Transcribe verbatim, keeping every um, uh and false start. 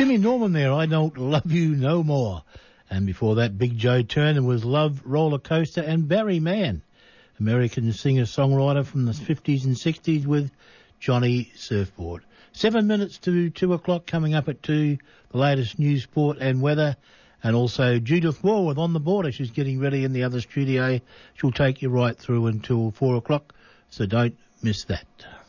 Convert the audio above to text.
Jimmy Norman there, I Don't Love You No More. And before that, Big Joe Turner was Love Roller Coaster, and Barry Mann, American singer-songwriter from the fifties and sixties, with Johnny Surfboard. Seven minutes to two o'clock, coming up at two, the latest news, sport and weather. And also Judith Wall with On the Border. She's getting ready in the other studio. She'll take you right through until four o'clock, so don't miss that.